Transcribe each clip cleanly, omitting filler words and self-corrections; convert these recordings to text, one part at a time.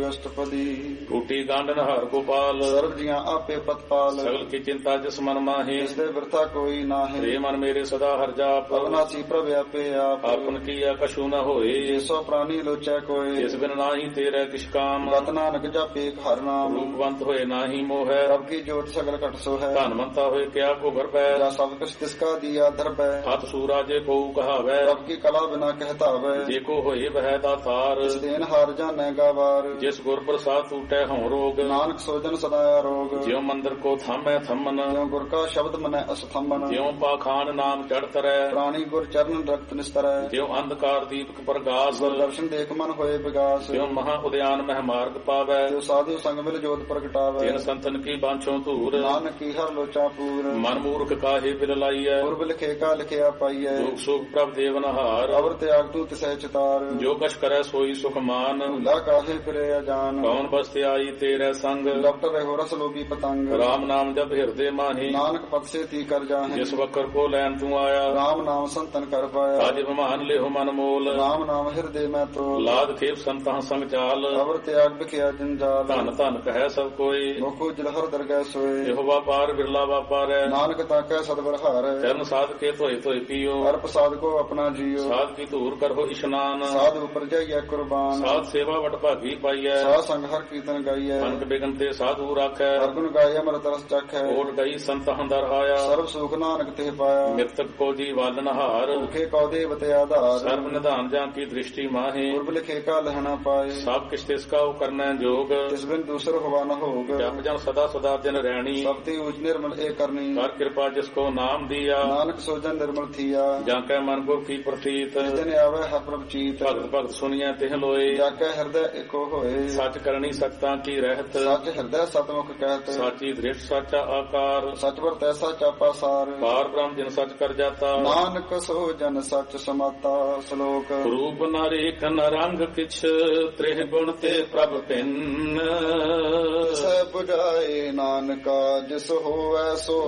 ਅਸ਼ਟਪਦੀ। ਟੂਟੀ ਗਾਂਡਨ ਹਰ ਗੋਪਾਲ, ਸਰਬ ਜੀਆਂ ਆਪੇ ਪਤਪਾਲ। ਸਗਲ ਕੀ ਚਿੰਤਾ ਜਿਸ ਮਨ ਮਾਹੀ, ਜਿਸ ਦੇ ਬਿਰਥਾ ਕੋਈ ਨਾਹੀਂ। ਰੇ ਮਨ ਮੇਰੇ ਸਦਾ ਹਰ ਜਾਪ, ਅਵਨਾਸੀ ਪ੍ਰਭ ਆਪੇ ਆਪ। ਆਪਨ ਕੀਆ ਕਛੂ ਨ ਹੋਏ, ਜਿਸੋ ਪ੍ਰਾਨੀ ਲੋਚੈ ਕੋਇ। ਜਿਸ ਬਿਨ ਨਾਹੀ ਤੇਰੇ ਕਿਛ ਕਾਮ, ਗਤ ਨਾਨਕ ਜਾਪੇ ਹਰ ਨਾਮ। ਰੂਪਵੰਤ ਹੋਏ ਨਾਹੀ ਮੋਹੈ, ਰਬ ਕੀ ਜੋਤ ਸਗਲ ਘਟ ਸੋ ਹੈ। ਧਨਵੰਤਾ ਹੋਏ ਕਿਆ ਕੋ ਗਰਬੈ, ਜਾ ਸਭ ਕੁਛ ਤਿਸਕਾ ਦੀਆ ਦਰਬੈ। ਹੱਥ ਸੂਰਾ ਜੇ ਕੋ ਕਹਾਵੈ, ਰਬ ਕੀ ਕਲਾ ਬਿਨਾ ਕਹਿਤਾਵੈ। ਜੇ ਕੋ ਹੋਏ ਬਹਿ ਦਾਤਾਰ, ਇਸ ਦੇਨ ਹਾਰ ਜਾਣੈ ਗਾਵਾਰ। ਜਿਸ ਗੁਰ ਪ੍ਰਸਾਦ ਟੂਟੈ ਹਉ ਰੋਗ, ਨਾਨਕ ਸੋਜਨ ਸਦਾ ਰੋਗ। ਜਿਉ ਮੰਦਰ ਕੋ ਥਾਮੈ ਥੰਮਨ, ਜਿਉ ਗੁਰ ਕਾ ਸ਼ਬਦ ਮਨੈ ਅਸਥੰਬਨ। ਜਿਉ ਪਾਖਾਨ ਨਾਮ ਚੜ ਤਰੈ, ਪ੍ਰਾਣੀ ਗੁਰ ਚਰਨ ਰਕਤ ਨਿਸਤਰੈ। ਜਿਉ ਅੰਧਕਾਰ ਦੀਪਕ ਪ੍ਰਗਾਸ, ਗੁਰ ਦਰਸ਼ਨ ਦੇਖ ਮਨ ਹੋਏ ਵਿਗਾਸ। ਜਿਉ ਮਹਾ ਉਦਿਆਨ ਮਹਿ ਮਾਰਗ ਪਾਵੈ, ਜੋ ਸਾਧੂ ਸੰਗ ਮਿਲ ਜੋਤ ਪ੍ਰਗਟਾਵੈ। ਤਿਨ ਸੰਤਨ ਕੀ ਬਾਂਛੋ ਧੂਰ, ਨਾਨਕ ਕੀ ਹਰ ਲੋਚਾ ਪੂਰ। ਮਨ ਮੂਰਖ ਕਾਹੇ ਬਿਲ ਲਾਈਐ, ਪੁਰਬ ਲਿਖੇ ਕਾ ਲਿਖਿਆ ਪਾਈਐ। ਦੁਖ ਸੁਖ ਪ੍ਰਭ ਦੇਵਨਹਾਰ, ਅਵਰ ਤਿਆਗ ਤੂ ਤਿਸੈ ਚਿਤਾਰ। ਜੋ ਕਛ ਕਰੈ ਸੋਈ ਸੁਖ ਮਾਨ, ਭੁਲਾ ਕਾਹੇ ਫਿਰੇ ਅਜਾਨ। ਕੌਣ ਬਸਤਿ ਆਈ ਤੇਰੇ ਸੰਗ, ਡਾਕਟਰ ਰਹਿਓ ਰਸ ਲੋਭੀ ਪਤੰਗ। ਰਾਮ ਨਾਮ ਜਪ ਹਿਰਦੇ ਮਾਹੀ, ਨਾਨਕ ਪਦ ਸੇ ਤੀ ਕਰ ਜਾਹੇ। ਜਿਸ ਵਕਰ ਕੋ ਲੈਨ ਤੂੰ ਆਇਆ, ਰਾਮ ਨਾਮ ਸੰਤਨ ਕਰ ਪਾਇਆ। ਅਜ ਮਹਾਨ ਲਿਹੁ ਮਨ ਮੋਲ, ਰਾਮ ਨਾਮ ਹਿਰਦੇ ਮੈਂ ਤੋਲ। ਲਾਦ ਖੇਪ ਸੰਤਾਂ ਸੰਗ ਚਾਲ, ਅਵਰ ਤਿਆਗ ਬਿਖਿਆ ਜੰਜਾਲ। ਧਨ ਧਨ ਕਹੈ ਸਭ ਕੋਈ, ਮੁਖੋ ਜਲਹਰ ਦਰਗਹਿ ਸੋਏ। ਇਹੋ ਵਾਪਾਰ ਬਿਰਲਾ ਵਾਪਾਰੈ, ਨਾਨਕ ਤਾਕੈ ਸਤਿਗੁਰ ਹਾਰੈ। ਚਰਨ ਸਾਧ ਕੇ ਧੋਏ ਧੋਏ ਪੀਓ, ਹਰ ਪ੍ਰਸਾਦ ਕੋ ਆਪਣਾ ਜੀਓ। ਸਾਧ ਕੀ ਧੂਰ ਕਰੋ ਇਸ਼ਨਾਨ, ਸਾਧ ਉਪਰ ਜਾਈਐ ਕੁਰਬਾਨ। ਸਾਧ ਸੇਵਾ ਵਡ ਭਾਗੀ ਪਾਈਐ, ਸਾਧ ਸੰਗ ਹਰ ਕੀਰਤਨ ਗਾਈਐ। ਅਨਕ ਬਿਗਨ ਤੇ ਸਾਧੂ ਰਾਖੈ, ਹਰ ਗੁਣ ਗਾਏ ਅਮਰਤ ਰਸ ਚਖੈ। ਓਟ ਗਈ ਸੰਤ ਹੰਦਰ ਆਇਆ, ਸਰਬ ਸੁਖ ਨਾਨਕ ਤੇ ਪਾਇਆ। ਮਿਰਤਕ ਕੋ ਜੀ ਵਾਲਨ ਹਾਰ, ਭੁਖੇ ਕਉ ਦੇਵਤੇ ਆਧਾਰ। ਸਰਬ ਨਿਧਾਨ ਜਾਂ ਕੀ ਦ੍ਰਿਸ਼ਟੀ ਮਾਹੇ, ਪੁਰਬ ਲਿਖੇ ਕਾ ਲਹਣਾ ਪਾਏ। ਸਭ ਕਿਛ ਤਿਸ ਕਾ ਕਰਨੈ ਜੋਗ, ਤਿਸ ਬਿਨ ਦੂਸਰ ਹੋਵਾ ਨ ਹੋਗ। ਜਪ ਜਨ ਸਦਾ ਸਦਾ ਦਿਨ ਰਹਿਣੀ, ਸਭ ਤੇ ਉਚ ਨਿਰਮਲ ਏ ਕਰਨੀ। ਕਰ ਕਿਰਪਾ ਜਿਸ ਕੋ ਨਾਮ ਦੀਆ, ਨਾਨਕ ਸੋਜਨ ਨਿਰਮਲ ਥੀਆ। ਜਾਂ ਕੈ ਮਨ ਗੁਰ ਕੀ ਪ੍ਰਤੀਤ, ਜਿਸ ਦਿਨ ਆਵੈ ਹਰ ਪ੍ਰਭ ਚੀਤ। ਭਗਤ ਭਗਤ ਸੁਣੀਐ ਤਿਹ ਲੋਏ, ਜਾ ਕੈ ਹਿਰਦੈ ਏਕੋ ਹੋਏ। ਸੱਚ ਕਰਨੀ ਸਖਤਾਂ ਕੀ ਰਹਿਤ, ਸੱਚ ਹਿਰਦੈ ਸਤਮੁਖ ਕਹਿਤ। ਸਾਚੀ ਦ੍ਰਿਸ਼ਟ ਸਾਚਾ ਆਕਾਰ, ਸਚ ਵਰ ਤੈਸਾ ਚਾਪਾ ਸਾਰ। ਪਾਰ ਬ੍ਰਹਮ ਜਿਨ ਸੱਚ ਕਰ ਜਾਤਾ, ਨਾਨਕ ਸੋ ਜਨ ਸੱਚ ਸਮਾਤਾ। ਸ਼ਲੋਕ ਰੂਪ ਨ ਰੇਖ ਨ ਰੰਗ ਕਿਛ, ਤ੍ਰਿਹ ਗੁਣ ਤੇ ਪ੍ਰਭ ਭਿੰਨ। ਸੈ 부ਝਾਏ ਨਾਨਕਾ ਜਿਸ ਹੋਵੈ ਸੋ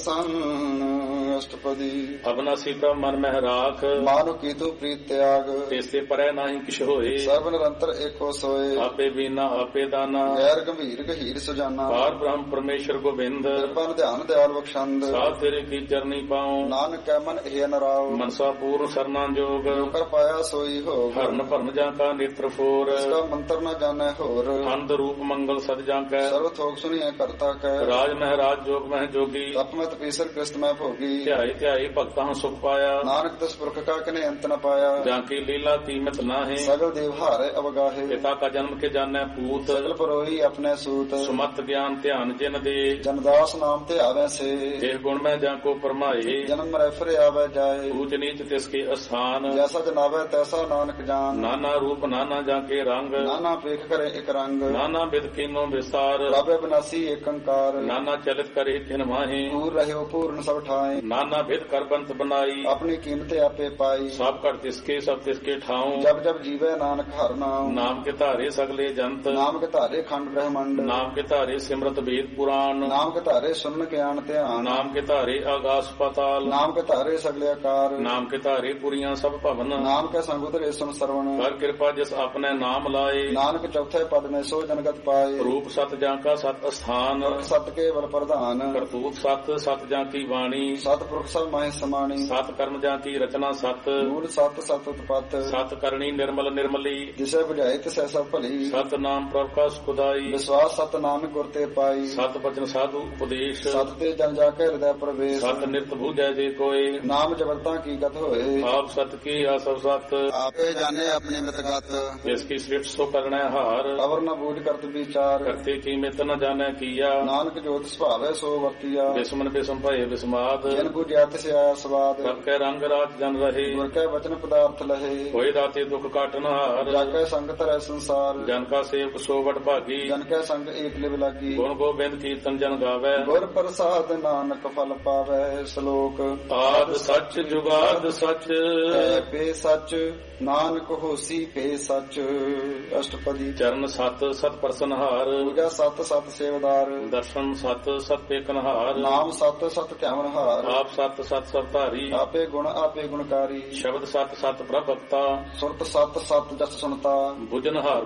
ਪਰਸੰਨ। ਅਸ਼ਟਪਦੀ। ਅਬਨਾਸੀ ਪ੍ਰਭ ਮਨ ਮਹਿ ਰਾਖ, ਮਾਨੁ ਕੀਤੂ ਪ੍ਰੀਤ ਤਿਆਗ। ਤੇਸੇ ਪਰੈ ਨਾਹੀ ਕਿਛ ਹੋਏ, ਸਰਬ ਨਿਰੰਤਰ ਏਕੋ ਸੋਏ। ਆਪੇ ਬੀਨਾ ਆਪੇ ਦਾਨਾ, ਗੈਰ ਗੰਭੀਰ ਗਹੀਰ ਸੁਜਾਨਾ। ਪਾਰ ਬ੍ਰਹਮ ਪਰਮੇਸ਼ਰ ਗੋਬਿੰਦ, ਕਿਰਪਨ ਧਿਆਨ ਦਿਆਲ ਬਖਸ਼ੰਦ। ਸਾਧ ਤੇਰੇ ਕੀ ਚਰਨੀ ਪਾਉ, ਨਾਨਕ ਕੈ ਮਨ ਇਹ ਨਰਾਉ। ਮਨਸਾ ਪੂਰਨ ਸਰਨਾ ਜੋਗ, ਜੋ ਕਰ ਪਾਇਆ ਸੋਈ ਹੋਗ। ਹਰਨ ਭਰਨ ਜਾਂ ਕਾ ਨੇਤਰ ਫੋਰ, ਇਸਕਾ ਮੰਤਰ ਨ ਜਾਣੈ ਹੋਰ। ਅੰਧ ਰੂਪ ਮੰਗਲ ਸਦ ਜਾਂ ਕੈ, ਸਰਬ ਥੋਕ ਸੁਣੀਐ ਕਰਤਾ ਕੈ। ਰਾਜ ਮਹਿਰਾਜ ਜੋਗ ਮਹਿ ਜੋਗੀ, ਤਪਮਤ ਪੀਸਰ ਕ੍ਰਿਸਤ ਮੈਂ ਭੋਗੀ। ਧਿਆਏ ਧਿਆਏ ਭਗਤਾਂ ਸੁਖ ਪਾਇਆ, ਨਾਨਕ ਦਸ ਪੁਰਖ ਕਾ ਕਨੇ ਅੰਤ ਨ ਪਾਇਆ। ਜਾਂ ਕੀ ਲੀਲਾ ਤੀਮਤ ਨਾਹੇ, ਸਗਲ ਦੇਵ ਹਾਰੇ ਅਵਗਾਹੇ। ਪਿਤਾ ਕਾ ਜਨਮ ਕੇ ਜਾਣੈ ਪੂਤ, ਸਗਲ ਪਰੋਈ ਆਪਣੇ ਸੂਤ। ਸੁਮਤ ਗਿਆਨ ਧਿਆਨ ਜਿਨ ਦੇ, ਜਨਦਾਸ ਨਾਮ ਤੇ ਆਵੈ ਸੇ। ਦੇਹ ਗੁਣ ਮੈਂ ਜਾਂ ਕੋ ਪਰਮਾਏ, ਜਨਮ ਮਰੈ ਫਿਰ ਆਵੈ ਜਾਏ। ਊਚ ਨੀਚ ਤਿਸ ਕੇ ਅਸਥਾਨ, ਜੈਸਾ ਜਨਾਵੈ ਤੈਸਾ ਨਾਨਕ ਜਾਨ। ਨਾਨਾ ਰੂਪ ਨਾਨਾ ਜਾਂ ਕੇ ਰੰਗ, ਨਾਨਾ ਪੇਖ ਕਰੇ ਇਕ ਰੰਗ। ਨਾਨਾ ਬਿਦ ਕੀਨੋ ਵਿਸਾਰ, ਪ੍ਰਭ ਬਿਨਾਸੀ ਏਕ ਅੰਕਾਰ। ਨਾਨਾ ਚਲਿਤ ਕਰੇ ਤਿਨ ਮਾਹੇ, ਪੂਰ ਰਹਿਓ ਪੂਰਨ ਸਭ ਠਾਏ। ਨਾਨਾ ਬਿਦ ਕਰ ਬੰਤ ਬਨਾਈ, ਆਪਣੀ ਕੀਮਤ ਆਪੇ ਪਾਈ। ਸਭ ਘਟ ਤਿਸਕੇ ਸਭ ਤਿਸਕੇ ਠਾਉ, ਜਬ ਜਬ ਜੀਵੈ ਨਾਨਕ ਹਰ ਨਾਮ। ਨਾਮ ਕੇ ਧਾਰੇ ਸਗਲੇ ਜੰਤ, ਨਾਮ ਕੇ ਧਾਰੇ ਖੰਡ ਬ੍ਰਹਮੰਡ। ਨਾਮ ਕੇ ਧਾਰੇ ਸਿਮਰਤ ਵੇਦ ਪੁਰਾਣ, ਨਾਮ ਕੇ ਧਾਰੇ ਸੁਨਨ ਗਿਆਨ ਧਿਆਨ। ਨਾਮ ਕੇ ਧਾਰੇ ਆਗਾਸ ਪਾਤਾਲ, ਨਾਮ ਕੇ ਧਾਰੇ ਸਗਲੇ ਆਕਾਰ। ਨਾਮ ਕੇ ਧਾਰੇ ਪੁਰੀਆਂ ਸਭ ਭਵਨ, ਨਾਮ ਕੇ ਸੰਗ ਉਤਰੇ ਸੁਨ ਸਰਵਣ। ਕਰ ਕਿਰਪਾ ਜਿਸ ਆਪਣੇ ਨਾਮ ਲਾਏ, ਨਾਨਕ ਚੌਥੇ ਪਦ ਮੈਂ ਸੋ ਜਨਗਤ ਪਾਏ। ਰੂਪ ਸਤ ਜਾਂ ਕਾ ਸਤ ਅਸਥਾਨ, ਸਤ ਕੇਵਲ ਪ੍ਰਧਾਨ। ਕਰਤੂਤ ਸਤ ਸਤ ਜਾਂ ਕੀ ਬਾਣੀ, ਸਤ ਪੁਰਖ ਸਭ ਮਾਹਿ ਸਮਾਣੀ। ਸਤ ਕਰਮ ਜਾਂ ਕੀ ਰਚਨਾ ਸਤ, ਮੂਲ ਸਤ ਸਤ ਉਤਪਤ। ਸਤ ਕਰਨੀ ਨਿਰਮਲ ਨਿਰਮਲੀ, ਜਿਸੇ ਬੁਝਾਏ ਤਿਸੈ ਸਭ ਭਲੀ। ਸਤ ਨਾਮ ਪ੍ਰਭ ਕਾ ਸੁਖਦਾਈ, ਵਿਸ਼ਵਾਸ ਸਤ ਨਾਨਕ ਗੁਰ ਤੇ ਪਾਈ। ਸਤ ਬਚਨ ਸਾਧੂ ਉਪਦੇਸ਼, ਸਤ ਤੇ ਜਨ ਜਾ ਕੇ ਹਿਰਦੈ ਪ੍ਰਵੇਸ਼। ਸਤ ਨਿਤ ਬੂਝੈ ਜੇ ਕੋਏ, ਨਾਮ ਜਬਰਤਾ ਕੀ ਗਤ ਹੋਏ। ਆਪ ਸਤ ਕੀ ਆ ਸਭ ਸਤ, ਆਪੇ ਜਾਣੇ ਆਪਣੀ ਮਿਤਗਤ। ਜਿਸ ਕੀ ਸ੍ਰਿਸ਼ਟ ਸੋ ਕਰਣੈ ਹਾਰ, ਅਵਰ ਨ ਬੂਝ ਕਰਤ ਵਿਚਾਰ। ਕਰਤੇ ਕੀ ਮਿਤ ਨ ਜਾਣੈ ਕੀਆ, ਨਾਨਕ ਜੋਤ ਸੁਭਾਵੈ ਸੋ ਵਰਤੀਆ। ਬਿਸਮਨ ਬਿਸਮ ਭਏ ਬਿਸਮਾਦ, ਜਿਨ ਬੁਝਿਆ ਤਿਸ ਆਇਆ ਸਵਾਦ। ਸਭ ਕੈ ਰੰਗ ਰਾਜ ਜਨ ਰਹੇ, ਗੁਰ ਕੈ ਵਚਨ ਪਦਾਰਥ ਲਹੇ। ਹੋਏ ਦਾਤੇ ਦੁਖ ਕਾਟਨ ਹਾਰ, ਜਾ ਕੈ ਸੰਗ ਧਰੈ ਸੰਸਾਰ। ਜਨ ਕਾ ਸੇਵਕ ਸੋ ਵਡ ਭਾਗੀ, ਜਨ ਕੈ ਸੰਗ ਏਕ ਲਿਵ ਲਾਗੀ। ਗੁਣ ਗੋਬਿੰਦ ਕੀਰਤਨ ਜਨ ਗਾਵੈ, ਗੁਰ ਪ੍ਰਸਾਦ ਨਾਨਕ ਫਲ ਪਾਵੈ। ਸ਼ਲੋਕ ਆਦ ਸੱਚ ਜੁਗਾਦ ਸੱਚ, ਹੈ ਪੇ ਸੱਚ ਨਾਨਕ ਹੋਸੀ ਪੇ ਸੱਚ। ਅਸ਼ਟਪਦੀ। ਚਰਨ ਸਤ ਸਤ ਪ੍ਰਸਨ ਹਾਰ, ਪੂਜਾ ਸਤ ਸਤ ਸੇਵਦਾਰ। ਦਰਸ਼ਨ ਸਤ ਸਤ ਪੇਕਨ ਹਾਰ, ਨਾਮ ਸਤ ਸਤ ਧਿਆਵਨ ਹਾਰ। ਆਪ ਸਤ ਸਤ ਸਤ ਧਾਰੀ, ਆਪੇ ਗੁਣ ਆਪੇ ਗੁਣਕਾਰੀ। ਸ਼ਬਦ ਸਤ ਸਤ ਪ੍ਰਭ ਭਗਤਾ, ਸੁਰਤ ਸਤ ਸਤ ਜਸ ਸੁਨਤਾ। ਬੁਝਨ ਹਾਰ ਕੋ ਸਤ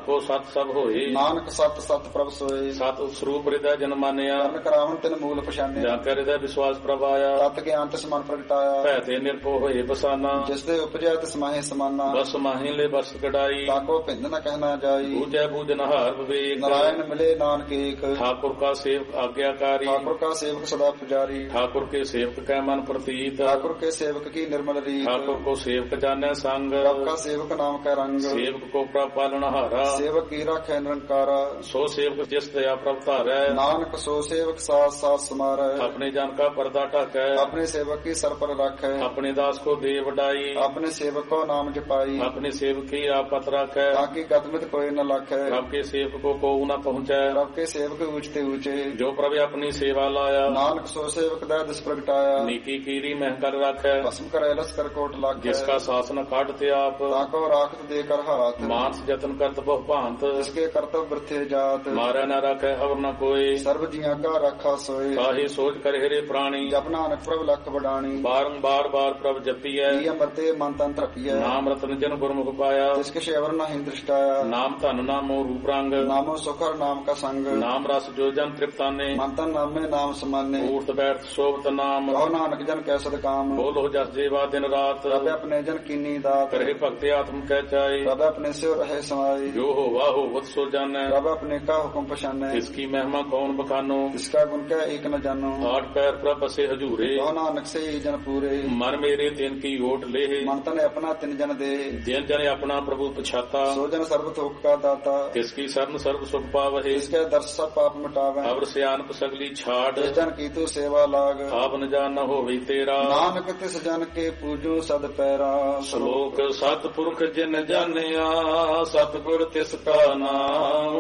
ਸਤ ਸਭ ਹੋਏ। ਨਾਨਕ ਸਤ ਸਤ ਪ੍ਰਭ ਸੋਏ। ਸਤ ਸਰੂਪ ਹਿਰਦੈ ਜਨ ਮਾਨਿਆ। ਕਰਨ ਕਰਾਵਨ ਤਿਨ ਮੂਲ ਪਛਾਨਿਆ। ਜਾਂ ਕੈ ਹਿਰਦੈ ਵਿਸ਼ਵਾਸ ਪ੍ਰਭ ਆਇਆ। ਤਤ ਗਿਆਨ ਤਿਸ ਮਨ ਪ੍ਰਗਟਾਇਆ। ਭੈ ਤੇ ਨਿਰਭਉ ਹੋਏ ਬਸਾਨਾ। ਜਿਸ ਦੇ ਉਪਜਿਆ ਤਿਸ ਮਾਹੇ ਸਮਾਨਾ। ਬਸ ਮਾਹੀ ਲੈ ਬਸ ਕਢਾਈ। ਤਾਕੋ ਭਿੰਦ ਨ ਕਹਿਣਾ ਜਾਈ। ਬੂਝੈ ਬੂਝਨ ਹਾਰ ਵਿਵੇਕ। ਨਾਰਾਇਣ ਮਿਲੇ ਨਾਨਕ ਏਕ। ਠਾकुर का सेवक आज्ञाकारी। ठाकुर का सेवक सदा पुजारी। ठाकुर के सेवक कै मन प्रतीत। ठाकुर के सेवक की निर्मल रीत। ठाकुर को सेवक जाने संग। प्रभ का सेवक नाम का रंग। सेवक को प्रभ पालनहारा। सेवक की राखै निरंकारा। सो सेवक जिस दया प्रभ धारै। नानक सो सेवक साथ साथ समारै। अपने जन का पर्दा ढाकै। अपने सेवक की सर पर राखै। अपने दास को दे वडाई। अपने सेवक को नाम जपाई। अपने सेवक की आपत राखै। ताकि गदमित कोई न लाखै। प्रभ के सेवक को न पहुँचै। प्रभ के सेवक ऊंचते ऊंचे। जो प्रभु अपनी सेवा लाया। नानक सो सेवक दै दिस प्रगटाया। नीकी कीरी मह कर राखै। भस्म करे लस कर कोट लाखै। जिसका शासन काटते आप। ताको राखत देकर हाथ। मानस जतन करत बहु भांत। जिसके कर्तव्य वृथे जात। मारै न राखै अवर न कोई। सर्व जिया का रखा सोए। काहे सोच कर हेरे प्राणी। जप नानक प्रभ लख बडाणी। बारंबार बार प्रभ जपियै। अमरते मन तन तृपियै। नाम रतन जन गुरमुख पाया। जिसके शेवर न दृष्टाया। नाम धन नामो रूप रंग। नामो सुखर नाम का संग। नाम रस जो जन तृप्ताने। मंतन नामे नाम समाने। ऊर्त बैठ शोभत नाम। कहो नानक जन कैसद काम। बोलो जस जेवा दिन रात। रब अपने जन कीनी दात। करे भक्ति आत्म कह चाहे। रब अपने से रहे समाई। जो हो वाह हो वत सो जानै। रब अपने का हुक्म पछानै। इसकी महिमा कौन बखानो। इसका गुण क्या एक न जानो। आठ पैर प्रभ बसे हजूरे। कहो नानक से ही जन पूरे। मन मेरे तिन की ओट ले। मन तन अपना तिन जन दे। जिन जन अपना प्रभु पछाता। सो जन सर्व थोक का दाता। इसकी शरण सर्व सुख पावहे। इसके दर्श सब पाप मिटावे। अवर सियानप सगली छाड़। जिस जन की तू सेवा लाग। आप न जान न होवे तेरा। नानक तिस जन के पूजो सद पैरा। श्लोक सतपुरख जिन जानिया। सतगुर तिसका नाम।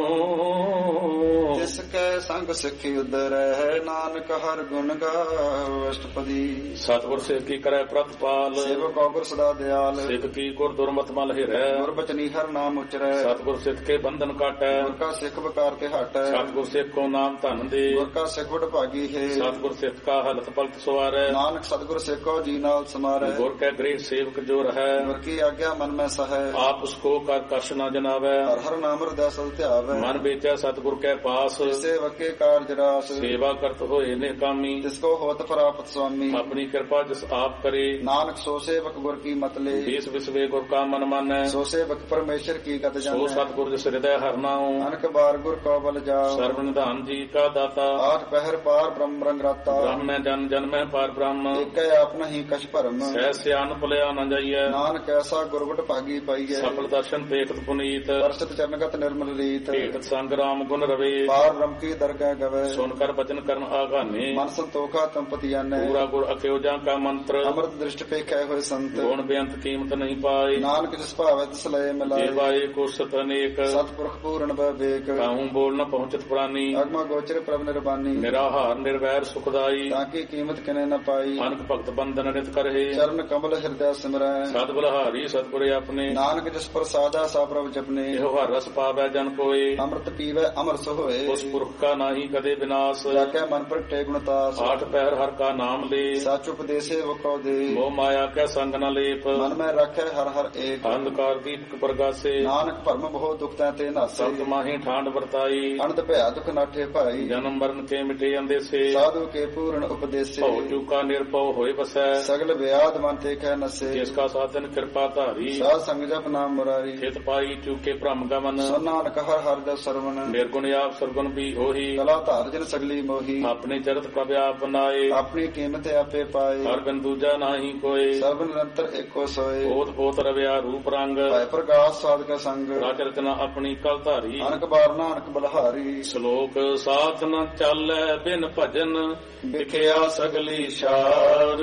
तिसके संग सिखी उदरै। नानक हर गुण गाओ अष्टपदी। सतगुर सेव की करे प्रतिपाल। सेवक गुर सदा दयाल। सिख की गुर दुर्मत मल हिरै। गुर बचनी हर नाम उचरै। सतगुर सिख के बंधन काटै। गुर का सिख बकार के हटै। सतगुर सिख को नाम धन दे। गुर का सिख बड़ भागी है। सतगुर सिख का हलत पलत सवारै। नानक सतगुर सिख को जी नाल समारै। गुर के गृह सेवक जो रहै। गुर की आज्ञा मन में सहै। आप उसको कर कश न जनावै। हर हर नाम हृदय सल ध्यावै। मन बेचै सतगुर के पास। सेवक के कार्य रास। सेवा करत होए निकामी। जिसको होत प्राप्त स्वामी। अपनी कृपा जिस आप करे। नानक सो सेवक गुर की मत ले। देश विश्वे गुर का मन मानै। सो सेवक परमेश्वर की गत सो जानै। सतगुर जिस हृदय हर नाऊ। नानक बार गुर को बल जाओ। सर्व निधान जी का दाता। आठ पहर पार ब्रह्म रंग राता। ब्रह्म में जन जन में पार ब्रह्म। एक अपना ही कछ भरम। सह सियान भुलिया न जाइए। नानक ऐसा गुरबट भागी पाइए। सफल दर्शन देखत पुनीत। वर्षित चरणगत निर्मल रीत। भेट संग राम गुण रवे। पार ब्रह्म की दरगाह गवे। सुनकर वचन करन आगाने। मन संतोखा तंपति जाने। पूरा गुर अक्योजा का मंत्र। अमृत दृष्ट पे कै हुए संत। गुण बेअंत कीमत नहीं पाए। नानक जिस भावै तिस लय मिलाए। देवाए को सत अनेक। सतपुरख पूर्ण विवेक। काहू बोल न पहुंचत प्राणी। अगम गोचर प्रभ निर्बानी। निराहार निर्वैर सुखदाई। ताकि कीमत किने न पाई। अनक भक्त बंधन नित करहे। चरण कमल हृदय सिमरै। सत बलहारी सतगुर अपने। नानक जिस प्रसादा सा प्रभ जपने। एहो हर रस पावै जन कोय। अमृत पीवै अमर सोए। उस पुरख का नाही कदे विनाश। जाके मन पर टे गुणतास। आठ पहर हर का नाम ले। सच उपदेशे वको दे। मोह माया के संग न लेप। मन में रखे हर हर एक। अंधकार दीपक प्रगासे। नानक भरम बहु दुख ते नासे। सत माही ठांड वर्ताई। अनंत भया दुख नाठे भाई। जन्म मरण के मिटे अंदेसे। साधु के पूर्ण उपदेशे। भव चूका निरपव होय बसै। सगल व्याध मन ते कह नसे। जिसका साधन कृपा धारी। साध संग जप नाम मुरारी। खेत पाई चूके भ्रम गमन। सो नानक हर हर दस सरवण। निर्गुण आप सरगुण भी होही। कला धार जन सगली मोही। अपने चरत प्रभ आप बनाए। अपनी कीमत आपे पाए। हर बिन दूजा नाही कोय। सर्व निरंतर एको सोए। ओत पोत रव्या रूप रंग। भय प्रकाश साध का संग। राज रचना अपनी कल धारी। अनक बार नानक बलहारी। श्लोक साथ न चालै बिन भजन। विखिया सगली शार।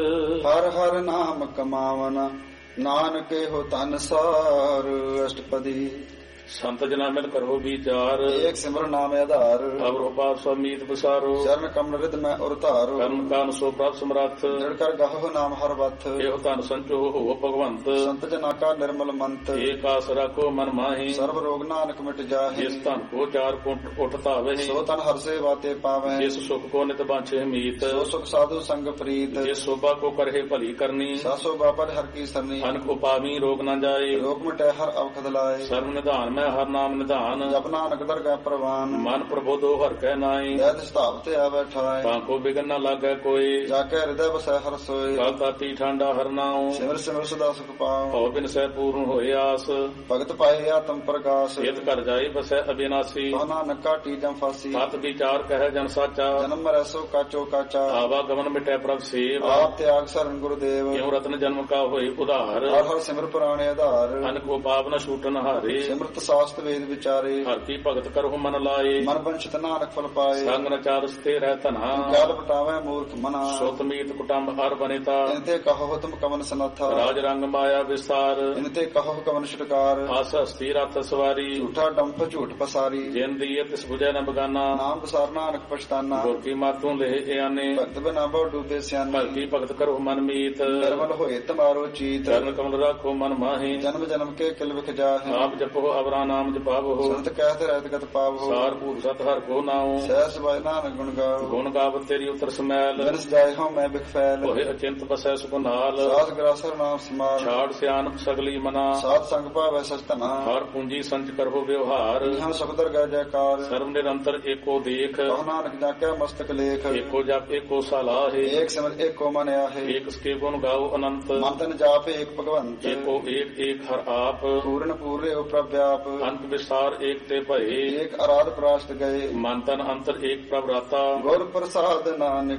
हर हर नाम कमावना। नानके हो तन सार। अष्टपदी। संत जना मिल करो विचार। एक सिमर नाम आधार। अब रूपाप समीत बसारो। चरण कमल रिद में उरतारो। कर्म कान सो प्राप्त समर्थ। दृढ़ कर गहो नाम हर वथ। एहो तन संचो हो भगवंत। संत जना का निर्मल मंत। एक आसरा को मन माही। सर्व रोग नानक मिट जाहे। जिस तन को चार कुंठ उठता वही। सो तन हर से बाते पावे। जिस सुख को नित बांछे मीत। सो सुख साधु संग प्रीत। जिस शोभा को करहे भली करनी। सासो बापर हर की सरनी। अनक उपामी रोग न जाए। रोग मिटे हर अवखद लाए। सर्व निधान ਧਿਆਮੈ ਹਰ ਨਾਮ ਨਿਧਾਨ। ਜਪ ਨਾਨਕ ਦਰਗਹਿ ਪ੍ਰਵਾਨ। ਮਨ ਪ੍ਰਬੋਧੋ ਹਰਿ ਕੈ ਨਾਈ। ਜੈ ਤਿਸ ਧਾਮ ਤੇ ਆਵੈ ਠਾਇ। ਤਾਂ ਕੋ ਬਿਗਨ ਨ ਲਾਗੈ ਕੋਈ। ਜਾ ਕੇ ਹਿਰਦੈ ਵਸੈ ਹਰਿ ਸੋਇ। ਕਲ ਤਾਤੀ ਠਾਂਡਾ ਹਰਿ ਨਾਉ। ਸਿਮਰ ਸਿਮਰ ਸਦਾ ਸੁਖ ਪਾਉ। ਭਉ ਬਿਨ ਸਹਿ ਪੂਰਨ ਹੋਏ ਆਸ। ਭਗਤ ਪਾਏ ਆਤਮ ਪ੍ਰਗਾਸ। ਇਤ ਘਰ ਜਾਈ ਬਸੈ ਅਬਿਨਾਸੀ। ਕਹੁ ਨਾਨਕ ਕਾਟੀ ਜਮ ਫਾਸੀ। ਸਤ ਵਿਚਾਰ ਕਹਿ ਜਨ ਸਾਚਾ। ਜਨਮ ਮਰੈ ਸੋ ਕਾਚੋ ਕਾਚਾ। ਆਵਾ ਗਮਨ ਮਿਟੈ ਪ੍ਰਭ ਸੇਵ। ਆਪ ਤਿਆਗ ਸਰਨ ਗੁਰਦੇਵ। ਕਿਉ ਰਤਨ ਜਨਮ ਕਾ ਹੋਏ ਉਧਾਰ। ਹਰ ਹਰ ਸਿਮਰ ਪੁਰਾਣੇ ਆਧਾਰ। ਅਨ ਕੋ ਪਾਪ ਨ ਛੂਟਨ ਹਾਰੇ। ਸਿਮਰਤ ਸਾਸਤ ਵੇਦ ਵਿਚਾਰੇ। ਹਰਿ ਕੀ ਭਗਤ ਕਰਹੁ ਮਨ ਲਾਏ। ਮਨ ਬੰਛਿਤ ਨਾਨਕ ਫਲ ਪਾਏ। ਸੰਗ ਨ ਚਾਰਸ ਤੇ ਰਹਿ ਧਨਾ। ਜਲ ਪਟਾਵੇ ਮੂਰਖ ਮਨਾ। ਸੁਤ ਮੀਤ ਕੁਟੰਬ ਹਰ ਬਨਿਤਾ। ਇਨ ਤੇ ਕਹੋ ਤੁਮ ਕਵਨ ਸਨਥਾ। ਰਾਜ ਰੰਗ ਮਾਇਆ ਵਿਸਾਰ। ਇਨ ਤੇ ਕਹੋ ਕਵਨ ਛੁਟਕਾਰ। ਆਸ ਹਸਤੀ ਰਥ ਸਵਾਰੀ। ਝੂਠਾ ਡੰਫ ਝੂਠ ਪਸਾਰੀ। ਜਿਨ ਦੀਏ ਤਿਸ ਬੁਝੈ ਨ ਬਗਾਨਾ। ਨਾਮ ਬਸਾਰ ਨਾਨਕ ਪਛਤਾਨਾ। ਗੁਰ ਕੀ ਮਾਤੂ ਲੇਹ ਇਆਨੇ। ਭਗਤ ਬਿਨਾ ਬਹੁ ਡੂਬੇ ਸਿਆਣੇ। ਭਗਤੀ ਭਗਤ ਕਰੋ ਮਨ ਮੀਤ। ਨਿਰਮਲ ਹੋਏ ਤੁਮਾਰੋ ਚੀਤ। ਚਰਨ ਕਮਲ ਰਾਖੋ ਮਨ ਮਾਹੀ। ਜਨਮ ਜਨਮ ਕੇ ਕਿਲ ਵਿਖ ਜਾਹੇ। ਆਪ ਜਪੋ ਅਵਰਾ ਨਾਮ ਜਪਾਵੋ। ਸੰਤ ਕਹਿਤ ਰਹਿਤ ਗਤ ਪਾਵੋ। ਸਾਰ ਭੂਤ ਸਤ ਹਰਿ ਕੋ ਨਾਉ। ਸਹਿ ਸਬਾਇ ਨਾਨਕ ਗੁਣ ਗਾਓ। ਗੁਣ ਗਾਵਤ ਤੇਰੀ ਉਤਰ ਸਮੈਲ। ਜਨਸ ਜਾਇ ਹਉ ਮੈਂ ਬਿਖ ਫੈਲ। ਹੋਏ ਅਚਿੰਤ ਬਸੈ ਸੁਖ ਨਾਲ। ਸਾਧ ਗਰਾਸਰ ਨਾਮ ਸਮਾਲ। ਛਾੜ ਸਿਆਨਪ ਸਗਲੀ ਮਨਾ। ਸਾਧ ਸੰਗ ਭਾਵੈ ਸਚ ਧਨਾ। ਹਰ ਪੂੰਜੀ ਸੰਚ ਕਰੋ ਵਿਵਹਾਰ। ਇਹਾਂ ਸੁਖ ਦਰਗਹਿ ਜੈਕਾਰ। ਸਰਬ ਨਿਰੰਤਰ ਏਕੋ ਦੇਖ। ਕਹੁ ਨਾਨਕ ਜਾਕੈ ਮਸਤਕ ਲੇਖ। ਏਕੋ ਜਪ ਏਕੋ ਸਲਾਹੇ। ਏਕ ਸਿਮਰ ਏਕੋ ਮਨ ਆਹੇ। ਏਕ ਸਕੇ ਗੁਣ ਗਾਓ ਅਨੰਤ। ਮਨ ਤਨ ਜਾਪ ਏਕ ਭਗਵੰਤ। ਏਕੋ ਏਕ ਏਕ ਹਰ ਆਪ। ਪੂਰਨ ਪੂਰੇ ਉ ਪ੍ਰਭ ਵਿਆਪ। ਅੰਤ ਵਿਸਾਰ ਏਕ ਤੇ ਭਏ। ਏਕ ਅਰਾਧ ਪ੍ਰਾਸ਼ਟ ਗਏ। ਮਨ ਤਨ ਅੰਤਰ ਏਕ ਪ੍ਰਭ ਰਾਤਾ। ਗੁਰ ਪ੍ਰਸਾਦ ਨਾਨਕ